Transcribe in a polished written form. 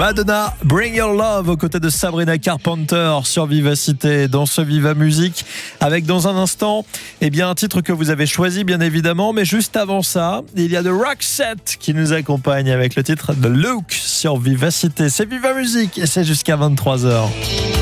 Madonna, Bring Your Love aux côtés de Sabrina Carpenter sur Vivacité dans ce Viva Musique, avec dans un instant un titre que vous avez choisi bien évidemment, mais juste avant ça il y a The Roxette qui nous accompagne avec le titre The Look sur Vivacité. C'est Viva Musique et c'est jusqu'à 23h.